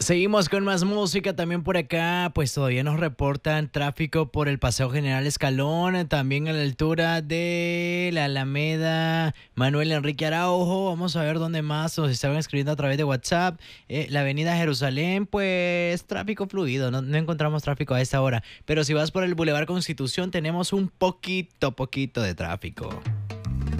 Seguimos con más música también por acá, pues todavía nos reportan tráfico por el Paseo General Escalón, también a la altura de la Alameda Manuel Enrique Araujo. Vamos a ver dónde más nos estaban escribiendo a través de WhatsApp. La Avenida Jerusalén, pues tráfico fluido, no encontramos tráfico a esta hora, pero si vas por el Boulevard Constitución tenemos un poquito de tráfico.